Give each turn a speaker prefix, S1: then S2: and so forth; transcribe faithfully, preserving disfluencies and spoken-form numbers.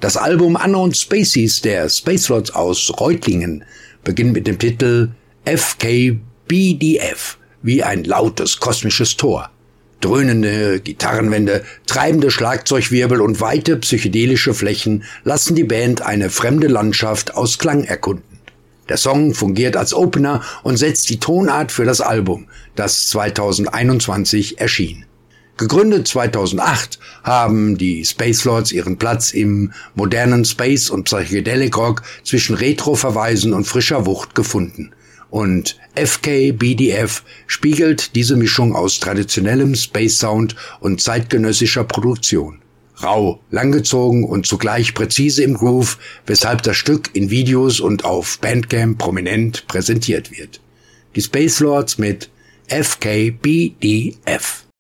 S1: Das Album Unknown Species der Spacelords aus Reutlingen beginnt mit dem Titel F K B D F, wie ein lautes kosmisches Tor. Dröhnende Gitarrenwände, treibende Schlagzeugwirbel und weite psychedelische Flächen lassen die Band eine fremde Landschaft aus Klang erkunden. Der Song fungiert als Opener und setzt die Tonart für das Album, das zweitausendeinundzwanzig erschien. Gegründet zweitausendacht haben die Spacelords ihren Platz im modernen Space- und Psychedelic Rock zwischen Retro-Verweisen und frischer Wucht gefunden. Und F K B D F spiegelt diese Mischung aus traditionellem Space-Sound und zeitgenössischer Produktion. Rau, langgezogen und zugleich präzise im Groove, weshalb das Stück in Videos und auf Bandcamp prominent präsentiert wird. Die Spacelords mit F K B D F.